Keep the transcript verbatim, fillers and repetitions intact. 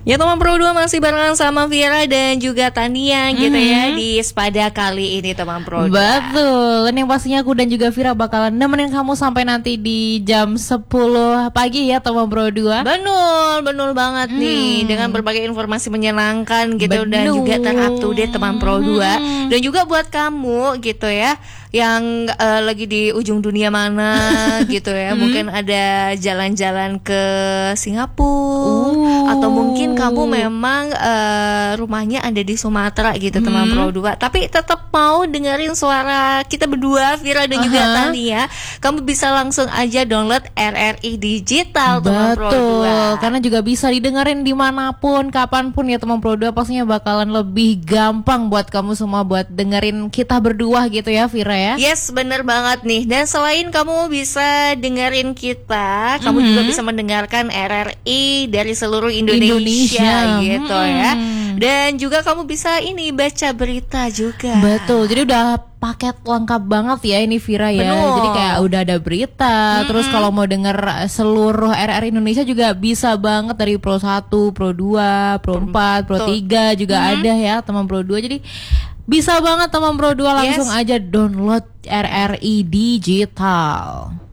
Ya teman Pro dua masih barengan sama Vira dan juga Tania gitu Mhm. ya di Spada kali ini teman Pro dua. Betul. Dan yang pastinya aku dan juga Vira bakalan nemenin kamu sampai nanti di jam sepuluh pagi ya teman Pro dua. Betul, betul banget Hmm. nih dengan berbagai informasi menyenangkan gitu dan Betul. juga ter-up to date teman Pro dua. Hmm. Dan juga buat kamu gitu ya yang eh, lagi di ujung dunia mana gitu ya. Hmm. Mungkin ada jalan-jalan ke Singapura Uh. atau mungkin kamu memang eh, rumahnya ada di Sumatera gitu teman Hmm. Pro dua, tapi tetap mau dengerin suara kita berdua Vira dan juga Aha. Tania. Kamu bisa langsung aja download R R I Digital teman Pro Betul, dua. karena juga bisa didengerin dimanapun, kapanpun ya teman Pro dua. Pastinya bakalan lebih gampang buat kamu semua buat dengerin kita berdua gitu ya Vira ya. Yes, bener banget nih. Dan selain kamu bisa dengerin kita, kamu Mhm. juga bisa mendengarkan R R I dari seluruh Indonesia, Indonesia. gitu Mhm. ya. Dan juga kamu bisa ini baca berita juga. Betul, jadi udah paket lengkap banget ya ini Vira ya. Betul. Jadi kayak udah ada berita, terus kalau mau denger seluruh R R I Indonesia juga bisa banget dari Pro satu, Pro dua, Pro empat, Pro Betul. tiga juga ada ya teman Pro dua. Jadi bisa banget teman Pro dua langsung Yes. aja download R R I Digital.